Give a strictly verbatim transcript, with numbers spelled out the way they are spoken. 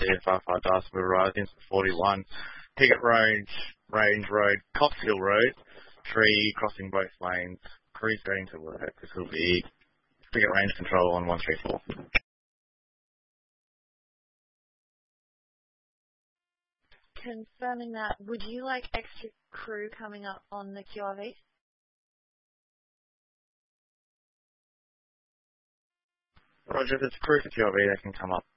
C F R five Darcy will rise into the forty-one. Picket Range, Range Road, Cox Hill Road, Tree crossing both lanes. Crew's going to work. This will be Picket Range control on one three four. Confirming that, would you like extra crew coming up on the Q R V? Roger, if it's crew for Q R V, they can come up